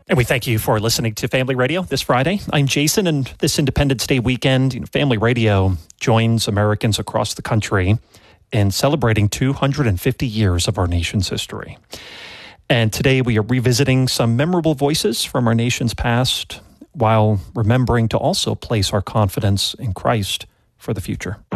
And we thank you for listening to Family Radio this Friday. I'm Jason, and this Independence Day weekend, Family Radio joins Americans across the country in celebrating 250 years of our nation's history. And today we are revisiting some memorable voices from our nation's past while remembering to also place our confidence in Christ for the future.